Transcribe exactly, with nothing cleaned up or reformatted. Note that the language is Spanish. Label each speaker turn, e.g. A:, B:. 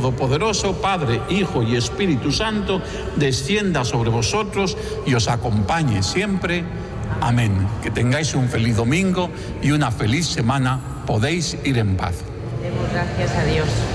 A: Todopoderoso, Padre, Hijo y Espíritu Santo, descienda sobre vosotros y os acompañe siempre. Amén. Que tengáis un feliz domingo y una feliz semana. Podéis ir en paz.
B: Demos gracias a Dios.